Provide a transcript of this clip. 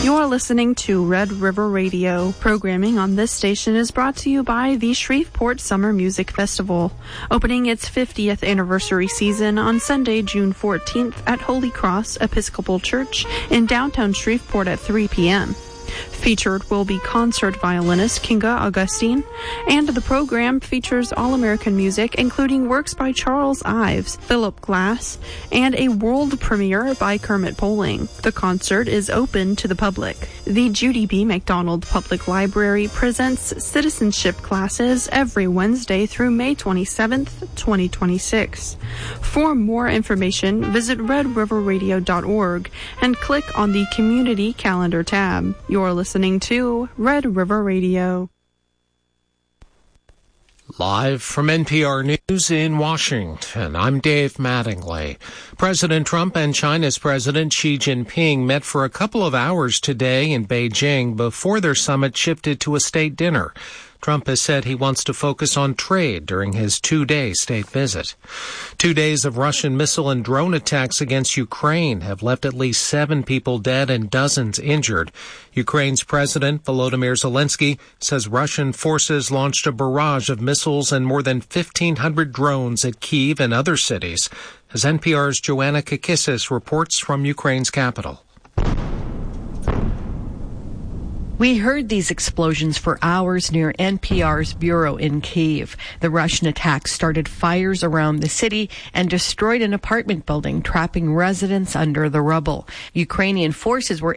You're listening to Red River Radio. Programming on this station is brought to you by the Shreveport Summer Music Festival, opening its 50th anniversary season on Sunday, June 14th at Holy Cross Episcopal Church in downtown Shreveport at 3 p.m. Featured will be concert violinist Kinga Augustine, and the program features all-American music, including works by Charles Ives, Philip Glass, and a world premiere by Kermit Poling. The concert is open to the public. The Judy B. McDonald Public Library presents citizenship classes every Wednesday through May 27th, 2026. For more information, visit redriverradio.org and click on the Community Calendar tab. You're listening to Red River Radio. Live from NPR News in Washington, I'm Dave Mattingly. President Trump and China's President Xi Jinping met for a couple of hours today in Beijing before their summit shifted to a state dinner. Trump has said he wants to focus on trade during his two-day state visit. 2 days of Russian missile and drone attacks against Ukraine have left at least 7 people dead and dozens injured. Ukraine's President Volodymyr Zelensky says Russian forces launched a barrage of missiles and more than 1,500 drones at Kyiv and other cities, as NPR's Joanna Kakissis reports from Ukraine's capital. We heard these explosions for hours near NPR's bureau in Kyiv. The Russian attacks started fires around the city and destroyed an apartment building, trapping residents under the rubble. Ukrainian forces were